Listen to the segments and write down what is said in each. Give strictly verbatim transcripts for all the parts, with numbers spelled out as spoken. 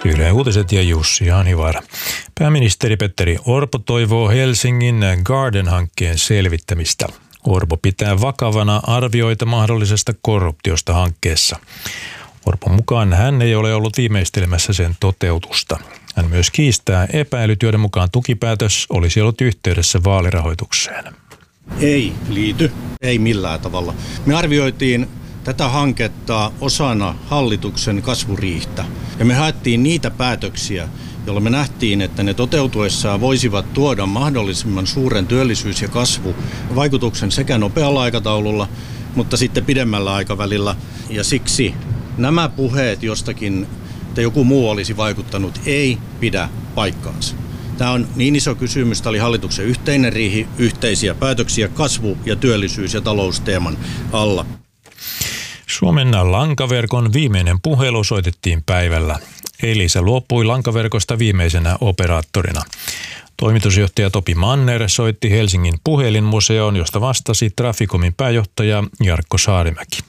Yle Uutiset ja Jussi Hanivaara. Pääministeri Petteri Orpo toivoo Helsingin Garden-hankkeen selvittämistä. Orpo pitää vakavana arvioita mahdollisesta korruptiosta hankkeessa. Orpon mukaan hän ei ole ollut viimeistelemässä sen toteutusta. Hän myös kiistää epäilyt, joiden mukaan tukipäätös olisi ollut yhteydessä vaalirahoitukseen. Ei liity, ei millään tavalla. Me arvioitiin tätä hanketta osana hallituksen kasvuriihtä ja me haettiin niitä päätöksiä, joilla me nähtiin, että ne toteutuessaan voisivat tuoda mahdollisimman suuren työllisyys- ja kasvuvaikutuksen sekä nopealla aikataululla, mutta sitten pidemmällä aikavälillä. Ja siksi nämä puheet jostakin, että joku muu olisi vaikuttanut, ei pidä paikkaansa. Tämä on niin iso kysymys, tämä oli hallituksen yhteinen riihi, yhteisiä päätöksiä kasvu- ja työllisyys- ja talousteeman alla. Suomen lankaverkon viimeinen puhelu soitettiin päivällä. Elisa luopui lankaverkosta viimeisenä operaattorina. Toimitusjohtaja Topi Manner soitti Helsingin puhelinmuseoon, josta vastasi Traficomin pääjohtaja Jarkko Saarimäki.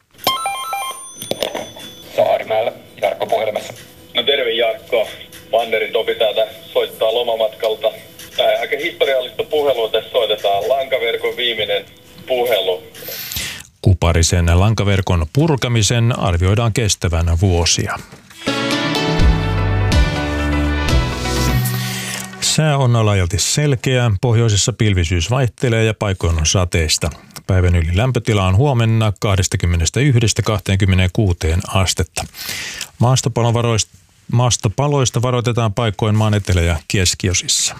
Saarimäellä, Jarkko puhelimessa. No terve Jarkko. Mannerin Topi täältä soittaa lomamatkalta. Tämä aika historiallista puhelua tässä soitetaan. Lankaverkon viimeinen puhelu. Kuparisen lankaverkon purkamisen arvioidaan kestävän vuosia. Sää on laajalti selkeä, pohjoisessa pilvisyys vaihtelee ja paikoin on sateista. Päivän yli lämpötila on huomenna kaksikymmentäyksi kaksikymmentäkuusi astetta. Maastopaloista varoitetaan paikoin maan etelä- ja keskiosissa.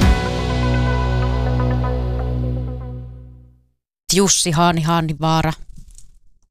Jussi Hanivaara.